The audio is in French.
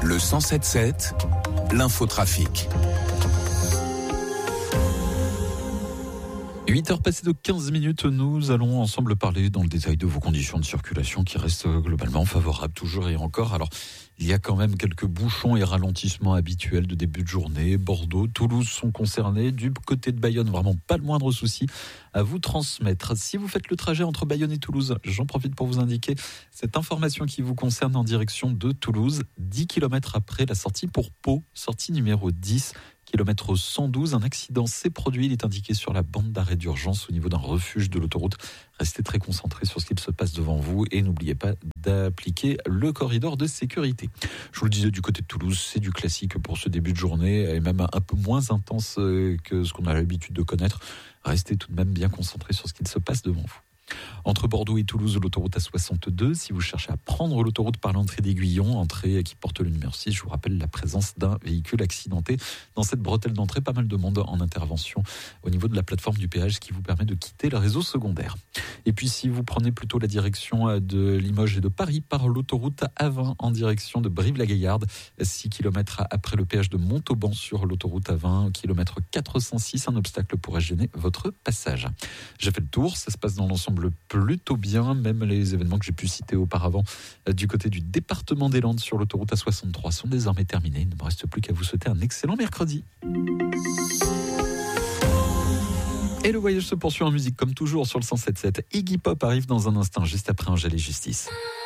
Le 107.7, l'infotrafic. 8h passées de 15 minutes, nous allons ensemble parler dans le détail de vos conditions de circulation qui restent globalement favorables toujours et encore. Alors, il y a quand même quelques bouchons et ralentissements habituels de début de journée. Bordeaux, Toulouse sont concernés. Du côté de Bayonne, vraiment pas le moindre souci à vous transmettre. Si vous faites le trajet entre Bayonne et Toulouse, j'en profite pour vous indiquer cette information qui vous concerne en direction de Toulouse. 10 km après la sortie pour Pau, sortie numéro 10. Kilomètre 112, un accident s'est produit. Il est indiqué sur la bande d'arrêt d'urgence au niveau d'un refuge de l'autoroute. Restez très concentrés sur ce qu'il se passe devant vous et n'oubliez pas d'appliquer le corridor de sécurité. Je vous le disais, du côté de Toulouse, c'est du classique pour ce début de journée et même un peu moins intense que ce qu'on a l'habitude de connaître. Restez tout de même bien concentrés sur ce qu'il se passe devant vous. Entre Bordeaux et Toulouse, l'autoroute A62, si vous cherchez à prendre l'autoroute par l'entrée d'Aiguillon, entrée qui porte le numéro 6, je vous rappelle la présence d'un véhicule accidenté dans cette bretelle d'entrée, pas mal de monde en intervention au niveau de la plateforme du péage, ce qui vous permet de quitter le réseau secondaire. Et puis si vous prenez plutôt la direction de Limoges et de Paris par l'autoroute A20 en direction de Brive-la-Gaillarde, 6 km après le péage de Montauban sur l'autoroute A20, kilomètre 406, un obstacle pourrait gêner votre passage. J'ai fait le tour, ça se passe dans l'ensemble plutôt bien, même les événements que j'ai pu citer auparavant du côté du département des Landes sur l'autoroute A63 sont désormais terminés. Il ne me reste plus qu'à vous souhaiter un excellent mercredi. Et le voyage se poursuit en musique comme toujours sur le 107.7. Iggy Pop arrive dans un instant juste après Angèle et Justice.